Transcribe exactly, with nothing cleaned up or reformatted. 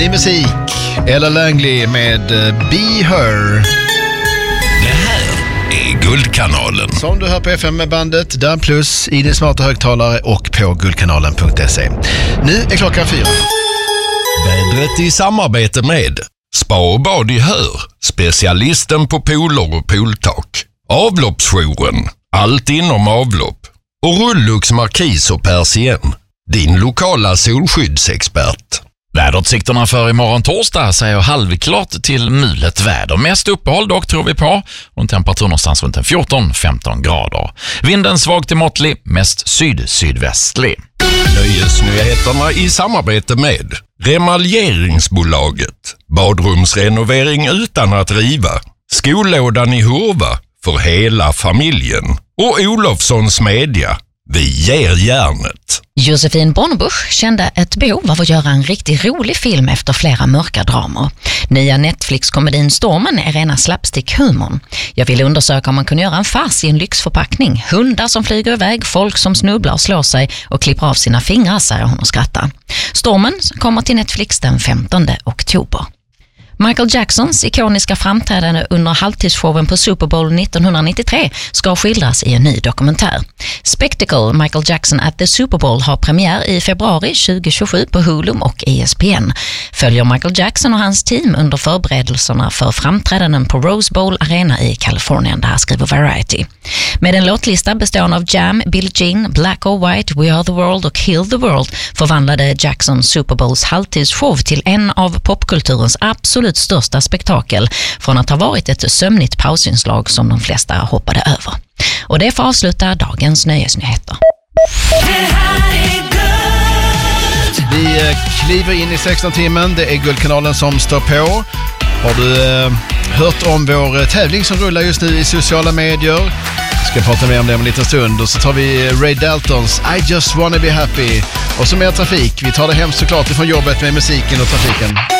Ny musik, Ella Langley med Be Her. Det här är Guldkanalen. Som du hör på F M-bandet, där plus i din smarta högtalare och på guldkanalen punkt se. Nu är klockan fyra. Vädret i samarbete med Spa och bad i Hör, specialisten på pooler och pooltak. Avloppsjouren, allt inom avlopp. Och Rullux Markis och Persien, din lokala solskyddsexpert. Väderutsikterna för imorgon torsdag säger halvklart till mulet väder. Mest uppehåll dock tror vi på och en temperatur någonstans runt fjorton femton grader. Vinden svag till måttlig, mest syd-sydvästlig. Nöjesnyheterna i samarbete med Remaljeringsbolaget. Badrumsrenovering utan att riva. Skollådan i Hurva för hela familjen. Och Olofssons Media. Vi ger järnet. Josefin Bornebusch kände ett behov av att göra en riktigt rolig film efter flera mörka dramer. Nya Netflix-komedin Stormen är rena slapstick-humorn. Jag ville undersöka om man kunde göra en fars i en lyxförpackning. Hundar som flyger iväg, folk som snubblar och slår sig och klipper av sina fingrar, säger hon och skrattar. Stormen kommer till Netflix den femtonde oktober. Michael Jacksons ikoniska framträdande under halvtidsshowen på Super Bowl nittonhundranittiotre ska skildras i en ny dokumentär. Spectacle Michael Jackson at the Super Bowl har premiär i februari tjugohundratjugosju på Hulu och E S P N. Följer Michael Jackson och hans team under förberedelserna för framträdanden på Rose Bowl Arena i Kalifornien, där skriver Variety. Med en låtlista bestående av Jam, Billie Jean, Black or White, We Are the World och Heal the World förvandlade Jackson Super Bowls halvtidsshow till en av popkulturens absolut största spektakel, från att ha varit ett sömnigt pausinslag som de flesta hoppade över. Och det får avsluta dagens nöjesnyheter. Vi kliver in i sexton timmen. Det är Guldkanalen som står på. Har du eh, hört om vår tävling som rullar just nu i sociala medier? Vi ska prata mer om det om en liten stund. Och så tar vi Ray Daltons I Just Wanna Be Happy. Och så mer trafik. Vi tar det hem såklart ifrån jobbet med musiken och trafiken.